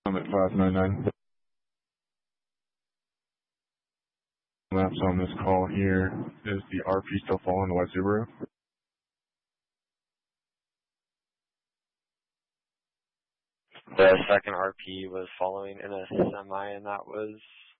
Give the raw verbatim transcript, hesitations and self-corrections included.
I'm at five nine nine. Maps on this call here. Is the R P still following the white Subaru? The second R P was following in a semi, and that was